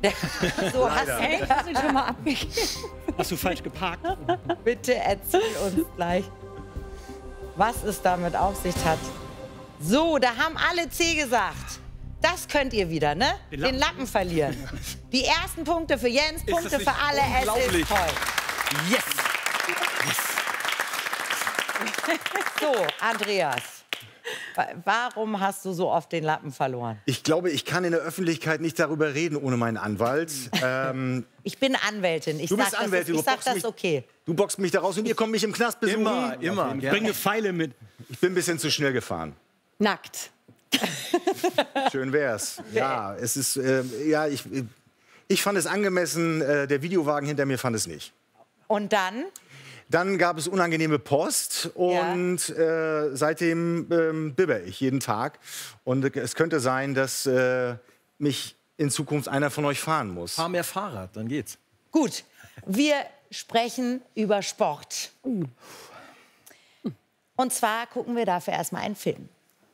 So hast du schon mal abgegeben. Hast du falsch geparkt? Bitte erzähl uns gleich, was es damit auf sich hat. So, da haben alle C gesagt. Das könnt ihr wieder, ne? Den Lappen verlieren. Die ersten Punkte für Jens, Punkte für alle. Es ist toll. Yes! So, Andreas, warum hast du so oft den Lappen verloren? Ich glaube, ich kann in der Öffentlichkeit nicht darüber reden ohne meinen Anwalt. Ich bin Anwältin. Ich Du bist Anwältin. Ich sag das okay. Du boxst mich da raus und ihr kommt mich im Knast besuchen. Immer. Bringe Pfeile mit. Ich bin ein bisschen zu schnell gefahren. Nackt. Schön wär's. Ja, es ist, ja, ich fand es angemessen. Der Videowagen hinter mir fand es nicht. Und dann? Dann gab es unangenehme Post und seitdem bibber ich jeden Tag. Und es könnte sein, dass mich in Zukunft einer von euch fahren muss. Fahr mehr Fahrrad, dann geht's. Gut, wir sprechen über Sport. Und zwar gucken wir dafür erstmal einen Film.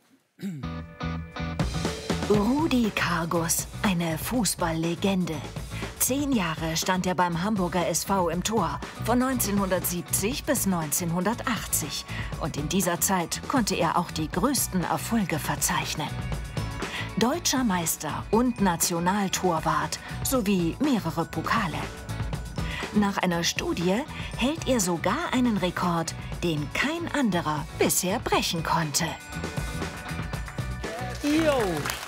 Rudi Kargus, eine Fußballlegende. 10 Jahre stand er beim Hamburger SV im Tor, von 1970 bis 1980. Und in dieser Zeit konnte er auch die größten Erfolge verzeichnen. Deutscher Meister und Nationaltorwart sowie mehrere Pokale. Nach einer Studie hält er sogar einen Rekord, den kein anderer bisher brechen konnte. Jo.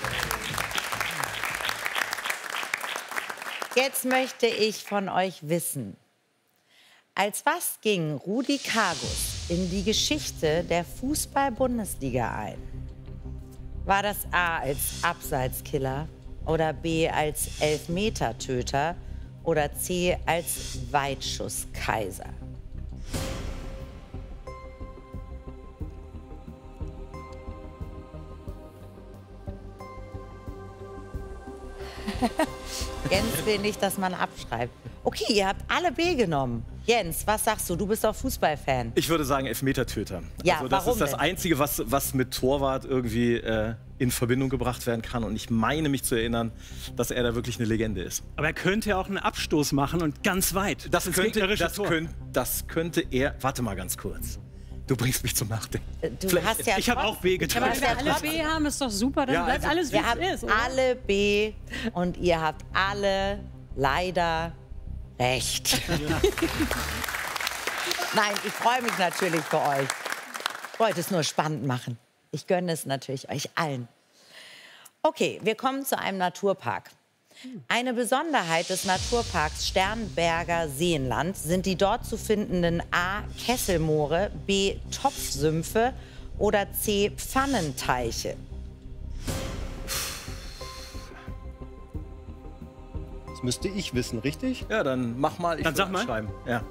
Jetzt möchte ich von euch wissen, als was ging Rudi Kargus in die Geschichte der Fußball-Bundesliga ein? War das A als Abseitskiller oder B als Elfmetertöter oder C als Weitschusskaiser? Jens will nicht, dass man abschreibt. Okay, ihr habt alle B genommen. Jens, was sagst du? Du bist doch Fußballfan. Ich würde sagen Elfmetertöter. Ja, also das warum ist das denn? Einzige, was mit Torwart irgendwie in Verbindung gebracht werden kann. Und ich meine mich zu erinnern, dass er da wirklich eine Legende ist. Aber er könnte ja auch einen Abstoß machen und ganz weit. Das könnte er... Warte mal ganz kurz. Du bringst mich zum Nachdenken. Du hast ja Ich habe auch B Aber getragen. wenn wir alle B haben, ist doch super. Dann bleibt alles, wie Wir haben es ist. Oder? alle B und ihr habt alle leider recht. Nein, ich freue mich natürlich für euch. Ich wollte es nur spannend machen. Ich gönne es natürlich euch allen. Okay, wir kommen zu einem Naturpark. Eine Besonderheit des Naturparks Sternberger Seenland sind die dort zu findenden A. Kesselmoore, B. Topfsümpfe oder C. Pfannenteiche. Das müsste ich wissen, richtig? Ja, dann mach mal. Ich Dann sag mal. schreiben. Ja.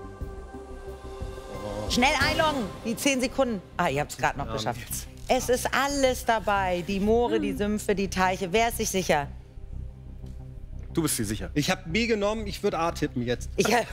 Schnell einloggen, die 10 Sekunden. Ah, ihr habt es gerade noch geschafft. Es ist alles dabei, die Moore, die Sümpfe, die Teiche. Wer ist sich sicher? Du bist dir sicher. Ich habe B genommen, ich würde A tippen jetzt.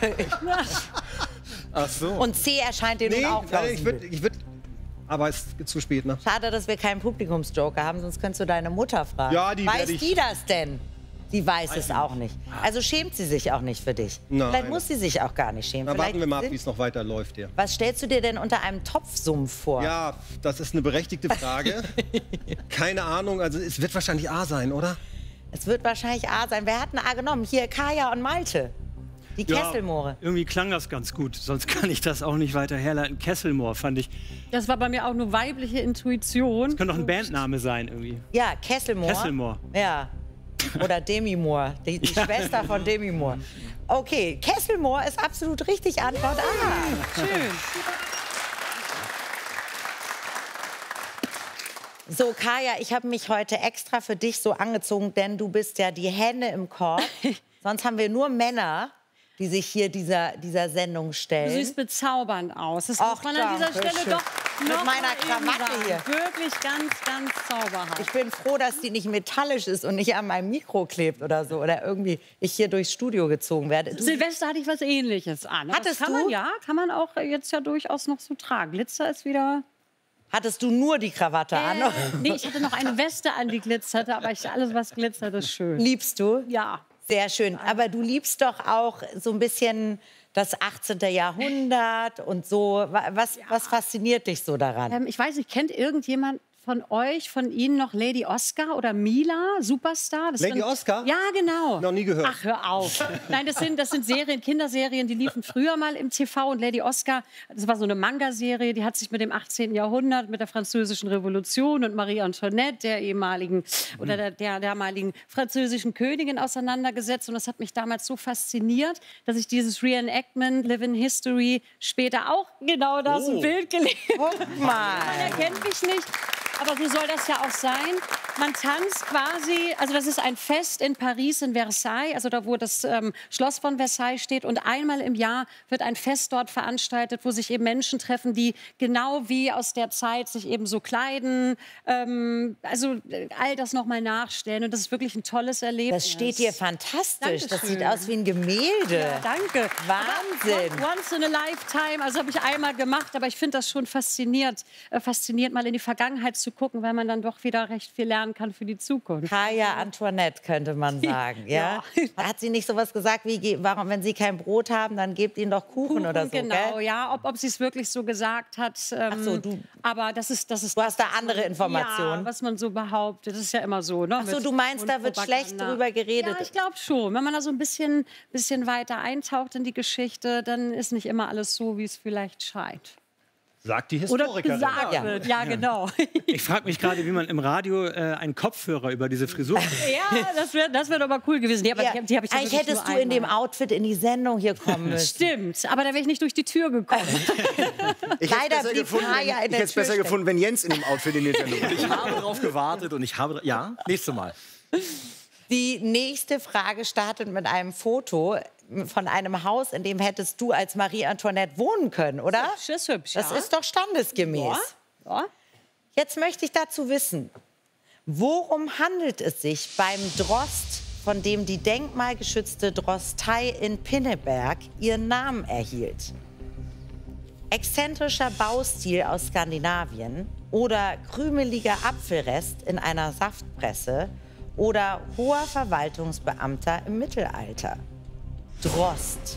Ach so. Und C erscheint dir nun auch ich plausibel. würd, aber es ist zu spät, ne? Schade, dass wir keinen Publikumsjoker haben, sonst könntest du deine Mutter fragen. Ja, die weiß werd ich- die das denn? Sie weiß es auch nicht. Also schämt sie sich auch nicht für dich. Nein. Vielleicht muss sie sich auch gar nicht schämen. Na, Vielleicht warten wir mal ab, sind- wie es noch weiterläuft hier. Was stellst du dir denn unter einem Topfsumpf vor? Ja, das ist eine berechtigte Frage. Keine Ahnung, also es wird wahrscheinlich A sein, oder? Es wird wahrscheinlich A sein. Wer hat ein A genommen? Hier, Kaya und Malte. Die Kesselmoore. Irgendwie klang das ganz gut. Sonst kann ich das auch nicht weiter herleiten. Kesselmoor fand ich. Das war bei mir auch nur weibliche Intuition. Könnte doch ein Bandname sein irgendwie. Ja, Kesselmoor. Kesselmoor. Ja. Oder Demi Moore, die Schwester von Demi Moore. Okay, Kesselmoor ist absolut richtig. Antwort A. Schön. So, Kaya, ich habe mich heute extra für dich so angezogen, denn du bist ja die Henne im Korb. Sonst haben wir nur Männer, die sich hier dieser Sendung Du stellen. siehst bezaubernd aus. Das Ach, muss man an dieser danke Stelle schön. doch Mit noch meiner mal eben Krawatte sagen. hier. Wirklich ganz, ganz zauberhaft. Ich bin froh, dass die nicht metallisch ist und nicht an meinem Mikro klebt oder so. Oder irgendwie ich hier durchs Studio gezogen werde. Du, Silvester hatte ich was Ähnliches an. Hattest das kann du? Man, ja, kann man auch jetzt ja durchaus noch so tragen. Glitzer ist wieder... hattest du nur die Krawatte an? Nee, ich hatte noch eine Weste an, die glitzerte. Aber alles, was glitzert, ist schön. Liebst du? Ja. Sehr schön. Aber du liebst doch auch so ein bisschen das 18. Jahrhundert und so. Was fasziniert dich so daran? Ich weiß nicht, kennt irgendjemand von euch, von Ihnen noch Lady Oscar oder Mila, Superstar? Das Lady Oscar? Ja, genau. Noch nie gehört. Ach, hör auf. Nein, das sind Serien, Kinderserien, die liefen früher mal im TV. Und Lady Oscar, das war so eine Manga-Serie, die hat sich mit dem 18. Jahrhundert, mit der Französischen Revolution und Marie Antoinette, der ehemaligen oder der damaligen französischen Königin, auseinandergesetzt. Und das hat mich damals so fasziniert, dass ich dieses Reenactment, Live in History, später auch genau das Bild gelegt habe. Guck mal. Man erkennt mich nicht. Aber so soll das ja auch sein. Man tanzt quasi, also das ist ein Fest in Paris, in Versailles, also da, wo das Schloss von Versailles steht. Und einmal im Jahr wird ein Fest dort veranstaltet, wo sich eben Menschen treffen, die genau wie aus der Zeit sich eben so kleiden. Also all das nochmal nachstellen. Und das ist wirklich ein tolles Erlebnis. Das steht dir fantastisch. Das Dankeschön. sieht aus wie ein Gemälde. Ja, danke. Wahnsinn. Aber once in a lifetime, also habe ich einmal gemacht, aber ich finde das schon faszinierend, mal in die Vergangenheit zu gucken, weil man dann doch wieder recht viel lernen kann für die Zukunft. Kaya Antoinette, könnte man sagen. Ja? Hat sie nicht sowas gesagt wie, warum, wenn Sie kein Brot haben, dann gebt ihnen doch Kuchen oder so, genau, gell? ja, ob sie es wirklich so gesagt hat. Ach so, du aber das ist du hast da andere Informationen. Ja, was man so behauptet, das ist ja immer so. Ne? Ach so, du meinst, da wird schlecht drüber geredet? Ja, ich glaube schon. Wenn man da so ein bisschen weiter eintaucht in die Geschichte, dann ist nicht immer alles so, wie es vielleicht scheint. Sagt die Oder Historikerin. gesagt wird, ja, genau. Ich frage mich gerade, wie man im Radio einen Kopfhörer über diese Frisur Ja, das wär doch mal cool gewesen. Die hab ich ja Eigentlich wirklich hättest nur du in dem einmal. Outfit in die Sendung hier kommen müssen. Stimmt, aber da wäre ich nicht durch die Tür gekommen. Ich Leider hätte es blieb besser gefunden, Kaya in ich der hätte es besser Tür gefunden, wenn Jens in dem Outfit in die Sendung Ich habe darauf gewartet und ich habe... Ja, nächstes Mal. Die nächste Frage startet mit einem Foto von einem Haus, in dem hättest du als Marie Antoinette wohnen können, oder? Das ist hübsch, Das ja. ist doch standesgemäß. Ja. Jetzt möchte ich dazu wissen, worum handelt es sich beim Drost, von dem die denkmalgeschützte Drostei in Pinneberg ihren Namen erhielt? Exzentrischer Baustil aus Skandinavien oder krümeliger Apfelrest in einer Saftpresse oder hoher Verwaltungsbeamter im Mittelalter? Drost.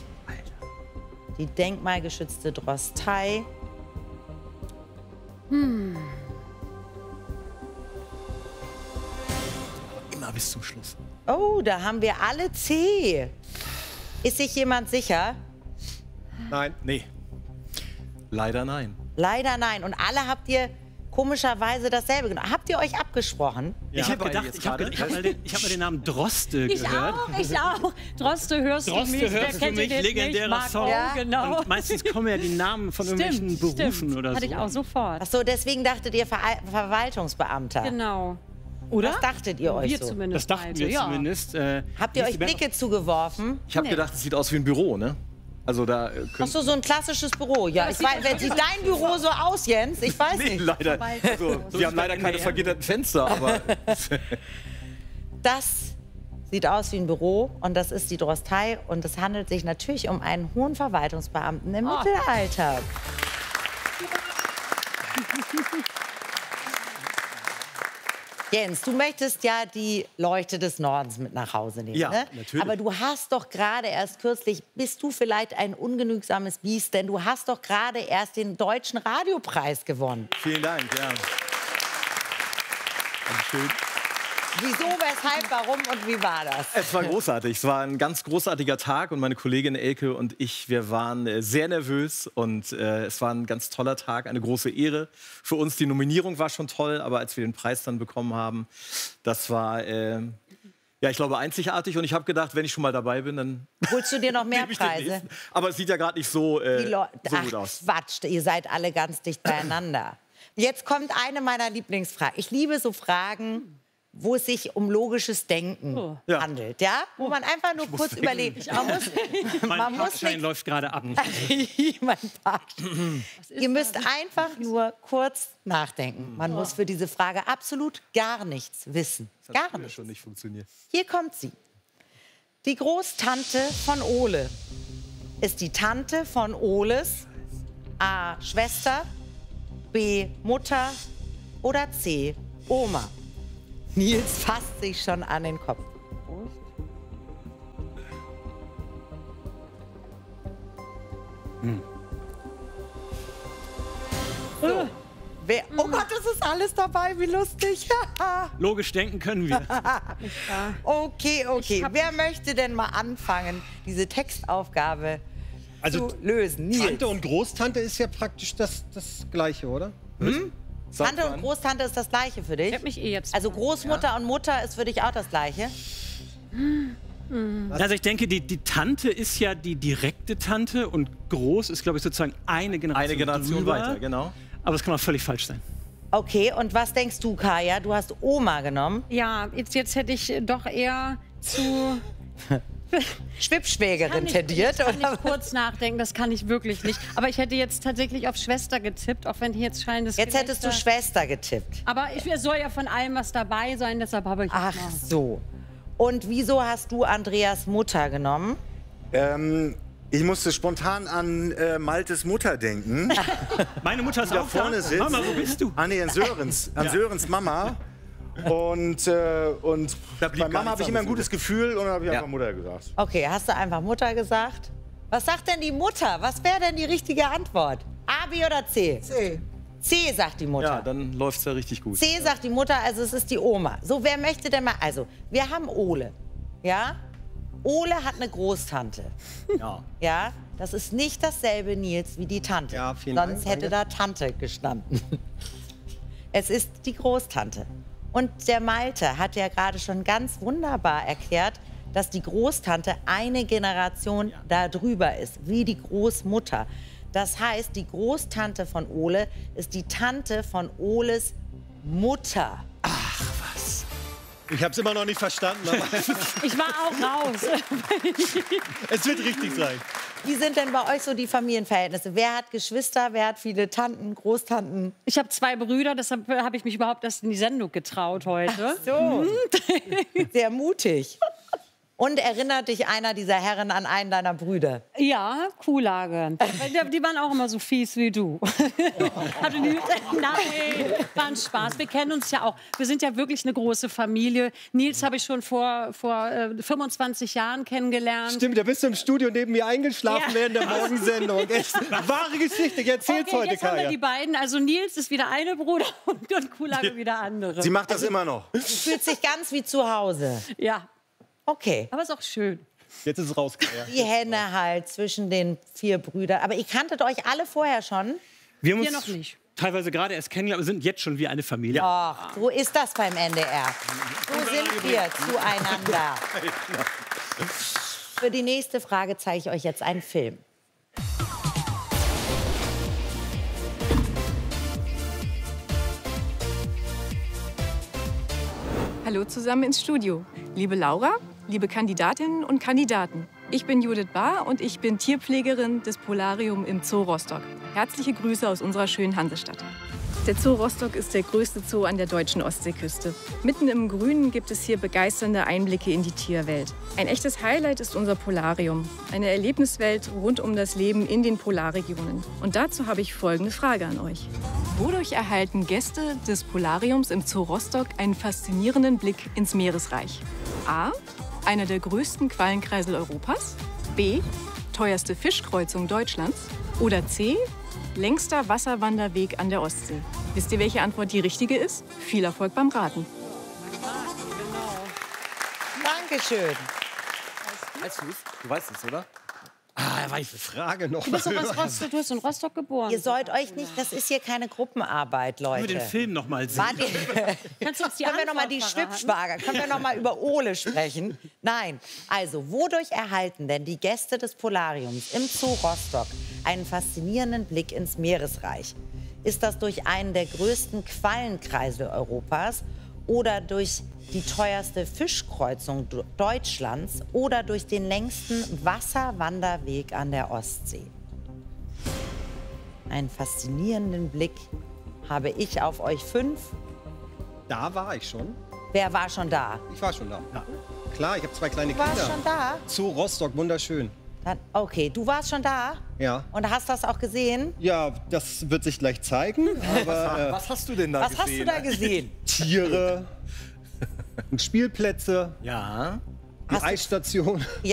Die denkmalgeschützte Drostei. Immer bis zum Schluss. Oh, da haben wir alle C. Ist sich jemand sicher? Nein. Nee. Leider nein. Leider nein. Und alle habt ihr komischerweise dasselbe genommen. Habt ihr euch abgesprochen? Ich habe Weil gedacht, jetzt ich habe gerade- mal den Namen Droste Ich gehört. auch. Droste hörst du Droste mich, hörst du mich, legendärer Marc Song. auch, Ja. genau. Und meistens kommen ja die Namen von irgendwelchen Berufen oder so. Hatte ich auch sofort. Ach so, deswegen dachtet ihr Verwaltungsbeamter. Genau. Was dachtet ihr euch Wir so? zumindest. Das dachten wir ja. zumindest. Habt ihr euch Blicke zugeworfen? Ich habe gedacht, es sieht aus wie ein Büro, ne? Also da Ach so, so ein klassisches Büro. Ja, ich weiß, wenn sieht dein Büro so aus, Jens? Ich weiß Nee, nicht. leider. Also, wir haben leider keine vergitterten Fenster, aber Das sieht aus wie ein Büro und das ist die Drostei und es handelt sich natürlich um einen hohen Verwaltungsbeamten im Mittelalter. Jens, du möchtest ja die Leuchte des Nordens mit nach Hause nehmen, Ja, ne? natürlich. Aber du hast doch gerade erst kürzlich, bist du vielleicht ein ungenügsames Biest, denn du hast doch gerade erst den Deutschen Radiopreis gewonnen. vielen Dank. Ja. Dankeschön. Wieso, weshalb, warum und wie war das? Es war großartig. Es war ein ganz großartiger Tag und meine Kollegin Elke und ich, wir waren sehr nervös und es war ein ganz toller Tag, eine große Ehre. Für uns die Nominierung war schon toll, aber als wir den Preis dann bekommen haben, das war, ja, ich glaube, einzigartig. Und ich habe gedacht, wenn ich schon mal dabei bin, dann Holst du dir noch mehr nehme ich den Preise? nächsten. Aber es sieht ja gerade nicht so, Die so Ach, gut aus. Quatsch, ihr seid alle ganz dicht beieinander. Jetzt kommt eine meiner Lieblingsfragen. Ich liebe so Fragen, wo es sich um logisches Denken Ja. handelt, ja? Wo man einfach nur kurz überlegt. Mein Man muss Parkschein nicht, läuft gerade ab. mein Parkschein. Ihr müsst einfach nur kurz nachdenken. Man muss für diese Frage absolut gar nichts wissen. Gar Das nichts. schon nicht funktioniert. Hier kommt sie. Die Großtante von Ole ist die Tante von Oles A. Schwester, B. Mutter oder C. Oma. Nils fasst sich schon an den Kopf. Oh Gott, das ist alles dabei, wie lustig. Logisch denken können wir. Okay. Wer möchte denn mal anfangen, diese Textaufgabe Also zu lösen? Nils. Tante und Großtante ist ja praktisch das Gleiche, oder? Tante und Großtante ist das Gleiche für dich? Ich hab mich jetzt. Also Großmutter und Mutter ist für dich auch das Gleiche? Also ich denke, die Tante ist ja die direkte Tante und groß ist, glaube ich, sozusagen eine Generation drüber. weiter, genau. Aber es kann auch völlig falsch sein. Okay, und was denkst du, Kaya? Du hast Oma genommen. Ja, jetzt hätte ich doch eher zu... Schwippschwägerin tendiert, kann oder? ich kurz nachdenken, das kann ich wirklich nicht. Aber ich hätte jetzt tatsächlich auf Schwester getippt, auch wenn die jetzt scheint, das Jetzt hättest du Schwester getippt. Aber es soll ja von allem was dabei sein, deshalb habe ich... Ach so. Und wieso hast du Andreas Mutter genommen? Ich musste spontan an Maltes Mutter denken. Meine Mutter ist Die da auch vorne da. sitzt. Mama, wo bist du? Ah, nee, an Sörens Mama. Und bei Mama habe ich immer ein gutes Gefühl und dann habe ich einfach Mutter gesagt. Okay, hast du einfach Mutter gesagt? Was sagt denn die Mutter? Was wäre denn die richtige Antwort? A, B oder C? C. C, sagt die Mutter. Ja, dann läuft es ja richtig gut. C, sagt die Mutter, also es ist die Oma. So, wer möchte denn mal... Also, wir haben Ole, ja? Ole hat eine Großtante. Ja. Ja, das ist nicht dasselbe, Nils, wie die Tante. Ja, vielen Dank, Sonst hätte da Tante gestanden. Es ist die Großtante. Und der Malte hat ja gerade schon ganz wunderbar erklärt, dass die Großtante eine Generation da drüber ist, wie die Großmutter. Das heißt, die Großtante von Ole ist die Tante von Oles Mutter. Ich habe es immer noch nicht verstanden, aber Ich war auch raus. es wird richtig sein. Wie sind denn bei euch so die Familienverhältnisse? Wer hat Geschwister, wer hat viele Tanten, Großtanten? Ich habe 2 Brüder, deshalb habe ich mich überhaupt erst in die Sendung getraut heute. So, sehr mutig. Und erinnert dich einer dieser Herren an einen deiner Brüder? Ja, Kuhlage. Die waren auch immer so fies wie du. Nein, war ein Spaß. Wir kennen uns ja auch. Wir sind ja wirklich eine große Familie. Nils habe ich schon vor 25 Jahren kennengelernt. Stimmt, da bist du im Studio neben mir eingeschlafen während der Morgensendung. Echt, wahre Geschichte, ich erzähl's Okay, heute, jetzt haben wir Kaya. die beiden. Also Nils ist wieder eine Bruder und Kuhlage wieder andere. Sie macht das immer noch. Fühlt sich ganz wie zu Hause. Ja, Okay. aber ist auch schön. Jetzt ist es raus, Kaya. Die Henne halt zwischen den 4 Brüdern. Aber ihr kanntet euch alle vorher schon? Wir haben Wir uns noch nicht. teilweise gerade erst kennengelernt, aber sind jetzt schon wie eine Familie. Ach, so ist das beim NDR. So sind wir zueinander. Für die nächste Frage zeige ich euch jetzt einen Film. Hallo zusammen ins Studio. Liebe Laura, liebe Kandidatinnen und Kandidaten. Ich bin Judith Bahr und ich bin Tierpflegerin des Polarium im Zoo Rostock. Herzliche Grüße aus unserer schönen Hansestadt. Der Zoo Rostock ist der größte Zoo an der deutschen Ostseeküste. Mitten im Grünen gibt es hier begeisternde Einblicke in die Tierwelt. Ein echtes Highlight ist unser Polarium, eine Erlebniswelt rund um das Leben in den Polarregionen. Und dazu habe ich folgende Frage an euch. Wodurch erhalten Gäste des Polariums im Zoo Rostock einen faszinierenden Blick ins Meeresreich? A. Einer der größten Quallenkreisel Europas. B. Teuerste Fischkreuzung Deutschlands. Oder C. Längster Wasserwanderweg an der Ostsee. Wisst ihr, welche Antwort die richtige ist? Viel Erfolg beim Raten. Dankeschön. Weißt du's? Du weißt es, oder? Ah, weiße Frage noch. Du bist in Rostock geboren. Ihr sollt euch nicht, das ist hier keine Gruppenarbeit, Können wir den Leute. Film noch mal sehen? Wart ihr, Kannst du uns die können wir noch mal die Antwort verraten? Schwippschwager, können wir noch mal über Ole sprechen? Nein, also wodurch erhalten denn die Gäste des Polariums im Zoo Rostock einen faszinierenden Blick ins Meeresreich? Ist das durch einen der größten Quallenkreisel Europas oder durch die teuerste Fischkreuzung Deutschlands oder durch den längsten Wasserwanderweg an der Ostsee? Einen faszinierenden Blick habe ich auf euch 5. Da war ich schon. Wer war schon da? Ich war schon da. Ja. Klar, ich habe 2 kleine Du warst Kinder. schon da? Zoo Rostock, wunderschön. Dann, okay, du warst schon da Ja. und hast das auch gesehen? Ja, das wird sich gleich zeigen. Aber Was hast du denn da Was gesehen? hast du da gesehen? Tiere, und Spielplätze, Ja. die Hast du- Eisstation.